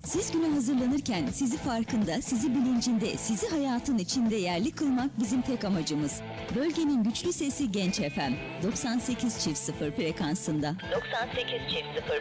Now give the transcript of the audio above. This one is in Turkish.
Siz güne hazırlanırken sizi farkında, sizi bilincinde, sizi hayatın içinde yerli kılmak bizim tek amacımız. Bölgenin güçlü sesi Genç FM 98.0 frekansında. 98.0